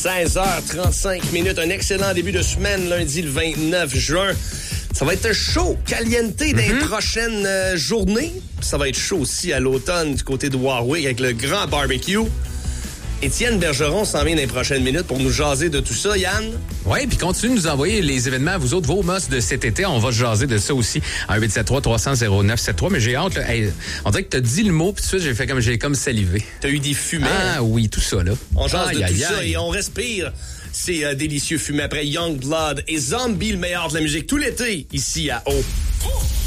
16h35. Un excellent début de semaine, lundi le 29 juin. Ça va être chaud, caliente dans les prochaines journées. Ça va être chaud aussi à l'automne du côté de Warwick avec le grand barbecue. Étienne Bergeron s'en vient dans les prochaines minutes pour nous jaser de tout ça, Yann. Oui, puis continuez de nous envoyer les événements, vous autres, vos must de cet été. On va jaser de ça aussi à 873-300-0973. Mais j'ai hâte, là. Hey, on dirait que t'as dit le mot, puis tout de suite, j'ai comme salivé. T'as eu des fumets. Ah oui, tout ça, là. On jase de tout ça et on respire ces délicieux fumets après Youngblood et Zombie, le meilleur de la musique tout l'été, ici à O.